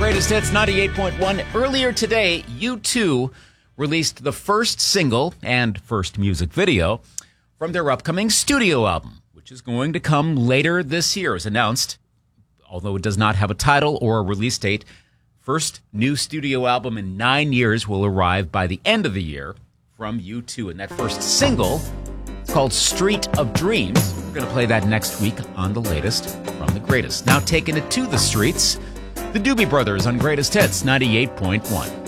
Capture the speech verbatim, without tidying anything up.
Greatest Hits ninety-eight point one. Earlier today, U two released the first single and first music video from their upcoming studio album, which is going to come later this year, as announced. Although it does not have a title or a release date, first new studio album in nine years will arrive by the end of the year from U two. And that first single is called Street of Dreams. We're going to play that next week on the latest from the greatest. Now taking it to the streets, the Doobie Brothers on Greatest Hits ninety-eight point one.